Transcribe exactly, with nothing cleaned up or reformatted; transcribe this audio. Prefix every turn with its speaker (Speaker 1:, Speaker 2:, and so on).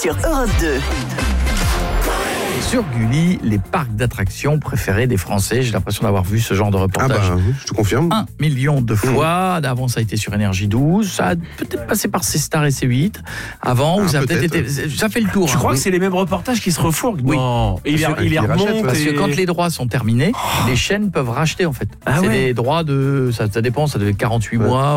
Speaker 1: sur Europe deux.
Speaker 2: Sur Gulli, les parcs d'attractions préférés des Français. J'ai l'impression d'avoir vu ce genre de
Speaker 3: Ah
Speaker 2: reportage.
Speaker 3: bah, je te confirme.
Speaker 2: Un million de fois. Avant, ça a été sur Énergie douze. Ça a peut-être passé par C Star et C huit. Avant,
Speaker 3: Ah,
Speaker 2: où ça a peut-être
Speaker 3: peut-être.
Speaker 2: été. Ça fait le tour.
Speaker 4: Je
Speaker 2: hein.
Speaker 4: crois que c'est les mêmes reportages qui se refourguent.
Speaker 2: Oui.
Speaker 4: Non. Et il,
Speaker 3: Parce que-
Speaker 4: il les
Speaker 3: ils rachètent,
Speaker 4: remonte.
Speaker 2: Parce que
Speaker 4: et-
Speaker 2: quand les droits sont terminés, les chaînes peuvent racheter en fait.
Speaker 4: Ah
Speaker 2: c'est
Speaker 4: ouais.
Speaker 2: des droits de. Ça, ça dépend, ça devait être quarante-huit
Speaker 3: Ouais.
Speaker 2: mois.